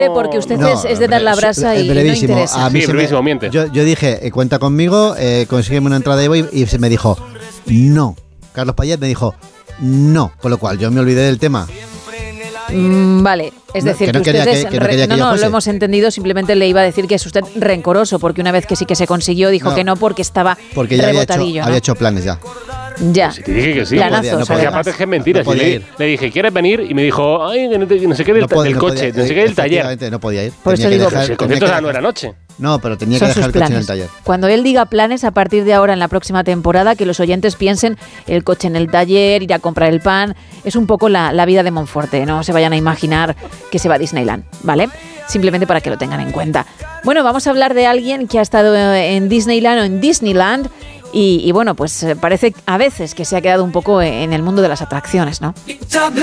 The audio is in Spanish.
Porque usted es de dar la brasa y no interesa. A mí brevísimo, miente. Yo dije, cuenta conmigo, consígueme una entrada y voy, y se me dijo, no. Carlos Payet me dijo, no. Con lo cual yo me olvidé del tema. Vale, es decir, que usted lo hemos entendido, simplemente le iba a decir que es usted rencoroso, porque una vez que sí que se consiguió, dijo que no, porque estaba porque ya rebotadillo. Había hecho planes ya. Ya. Si te dije que sí. Planazos, porque aparte es que es mentira. No le dije, ¿quieres venir? Y me dijo, ay, no sé qué del coche, no sé qué del taller. No podía ir. Por eso digo, el concierto era 9 de la noche. No, pero tenía que dejar el coche en el taller. Cuando él diga planes, a partir de ahora en la próxima temporada, que los oyentes piensen el coche en el taller, ir a comprar el pan, es un poco la vida de Monforte, no se vayan a imaginar que se va a Disneyland, ¿vale? Simplemente para que lo tengan en cuenta. Bueno, vamos a hablar de alguien que ha estado en Disneyland o en Disneyland y bueno, pues parece a veces que se ha quedado un poco en el mundo de las atracciones, ¿no?